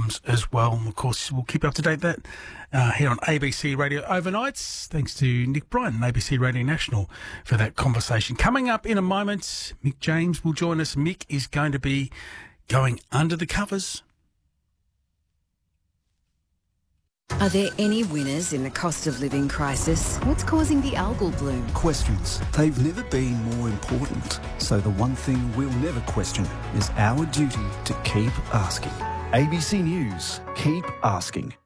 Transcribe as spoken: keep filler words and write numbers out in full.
outcomes as well. And of course, we'll keep you up to date that uh, here on A B C Radio Overnights. Thanks to Nick Bryan and A B C Radio National for that conversation. Coming up in a moment, Mick James will join us. Mick is going to be going under the covers. Are there any winners in the cost of living crisis? What's causing the algal bloom? Questions. They've never been more important. So the one thing we'll never question is our duty to keep asking. A B C News. Keep asking.